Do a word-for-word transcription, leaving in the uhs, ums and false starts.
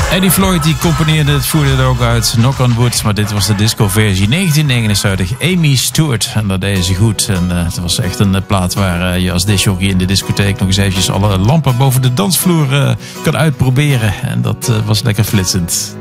Eddie Floyd die componeerde het, voerde het ook uit. Knock on Wood, maar dit was de disco-versie negentien negenenzeventig. Amy Stewart, en dat deed ze goed. En uh, het was echt een uh, plaat waar uh, je als discjockey in de discotheek nog eens eventjes alle lampen boven de dansvloer uh, kan uitproberen. En dat uh, was lekker flitsend.